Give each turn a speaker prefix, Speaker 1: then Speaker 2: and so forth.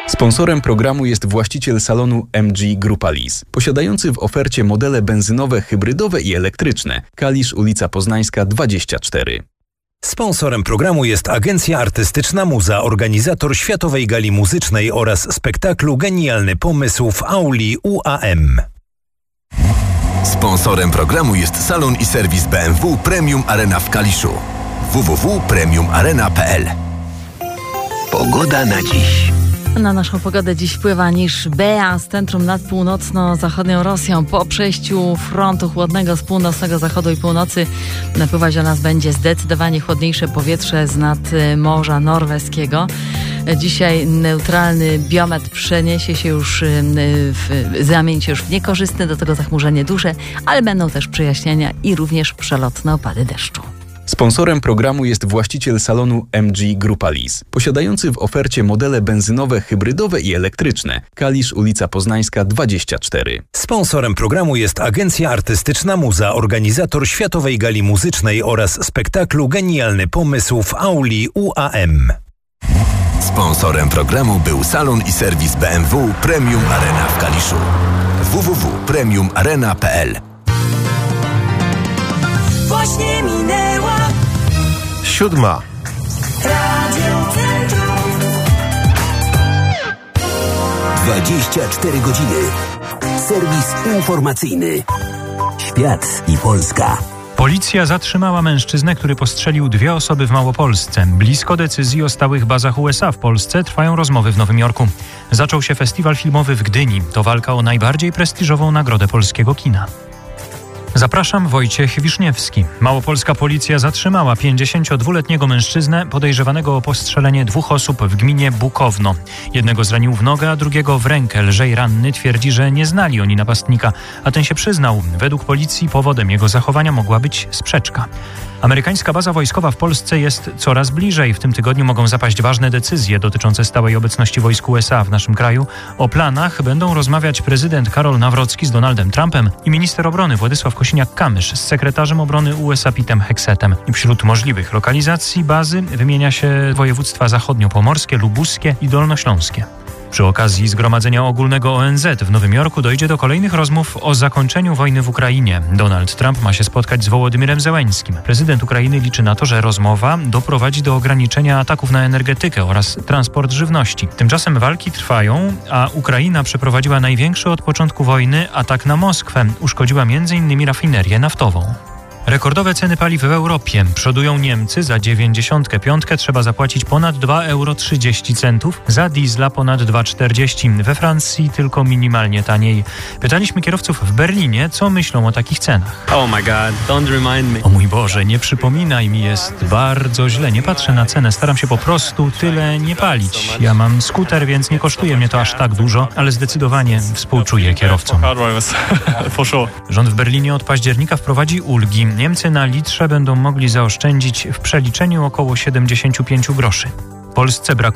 Speaker 1: Sponsorem programu jest właściciel salonu MG Grupa Lease, posiadający w ofercie modele benzynowe, hybrydowe i elektryczne. Kalisz, ulica Poznańska 24.
Speaker 2: Sponsorem programu jest Agencja Artystyczna Muza, organizator Światowej Gali Muzycznej oraz spektaklu Genialny Pomysł w auli UAM.
Speaker 3: Sponsorem programu jest salon i serwis BMW Premium Arena w Kaliszu. www.premiumarena.pl. Pogoda na dziś.
Speaker 4: Na naszą pogodę dziś wpływa niż Bea z centrum nad północno-zachodnią Rosją. Po przejściu frontu chłodnego z północnego zachodu i północy napływać do nas będzie zdecydowanie chłodniejsze powietrze z nad Morza Norweskiego. Dzisiaj neutralny biometr zamieni się już w niekorzystny, do tego zachmurzenie duże, ale będą też przejaśnienia i również przelotne opady deszczu.
Speaker 1: Sponsorem programu jest właściciel salonu MG Grupa Lease, posiadający w ofercie modele benzynowe, hybrydowe i elektryczne. Kalisz, ulica Poznańska 24.
Speaker 2: Sponsorem programu jest Agencja Artystyczna Muza, organizator Światowej Gali Muzycznej oraz spektaklu Genialny Pomysł w auli UAM.
Speaker 3: Sponsorem programu był salon i serwis BMW Premium Arena w Kaliszu. www.premiumarena.pl.
Speaker 5: Właśnie minęła
Speaker 6: 7.
Speaker 5: Radio Centrum.
Speaker 7: 24 godziny. Serwis informacyjny. Świat i Polska.
Speaker 8: Policja zatrzymała mężczyznę, który postrzelił 2 osoby w Małopolsce. Blisko decyzji o stałych bazach USA w Polsce trwają rozmowy w Nowym Jorku. Zaczął się festiwal filmowy w Gdyni. To walka o najbardziej prestiżową nagrodę polskiego kina. Zapraszam, Wojciech Wiszniewski. Małopolska policja zatrzymała 52-letniego mężczyznę podejrzewanego o postrzelenie 2 osób w gminie Bukowno. Jednego zranił w nogę, a drugiego w rękę. Lżej ranny twierdzi, że nie znali oni napastnika, a ten się przyznał. Według policji powodem jego zachowania mogła być sprzeczka. Amerykańska baza wojskowa w Polsce jest coraz bliżej. W tym tygodniu mogą zapaść ważne decyzje dotyczące stałej obecności wojsk USA w naszym kraju. O planach będą rozmawiać prezydent Karol Nawrocki z Donaldem Trumpem i minister obrony Władysław Kosiniak-Kamysz z sekretarzem obrony USA Petem Heksetem. Wśród możliwych lokalizacji bazy wymienia się województwa zachodniopomorskie, lubuskie i dolnośląskie. Przy okazji Zgromadzenia Ogólnego ONZ w Nowym Jorku dojdzie do kolejnych rozmów o zakończeniu wojny w Ukrainie. Donald Trump ma się spotkać z Wołodymyrem Zełeńskim. Prezydent Ukrainy liczy na to, że rozmowa doprowadzi do ograniczenia ataków na energetykę oraz transport żywności. Tymczasem walki trwają, a Ukraina przeprowadziła największy od początku wojny atak na Moskwę. Uszkodziła m.in. rafinerię naftową. Rekordowe ceny paliw w Europie. Przodują Niemcy. Za 95 trzeba zapłacić ponad 2,30 €. Za diesla ponad 2,40 €. We Francji tylko minimalnie taniej. Pytaliśmy kierowców w Berlinie, co myślą o takich cenach.
Speaker 9: Oh my God, don't remind me.
Speaker 8: O mój Boże, nie przypominaj mi, jest bardzo źle. Nie patrzę na cenę, staram się po prostu tyle nie palić. Ja mam skuter, więc nie kosztuje mnie to aż tak dużo, ale zdecydowanie współczuję kierowcom. Rząd w Berlinie od października wprowadzi ulgi. Niemcy na litrze będą mogli zaoszczędzić w przeliczeniu około 75 groszy. W Polsce brakuje